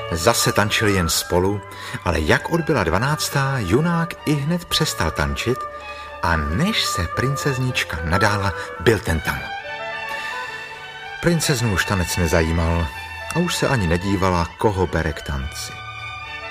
Zase tančili jen spolu, ale jak odbyla 12. junák ihned přestal tančit a než se princeznička nadála, byl ten tam. Princeznu už tanec nezajímal a už se ani nedívala, koho bere k tanci.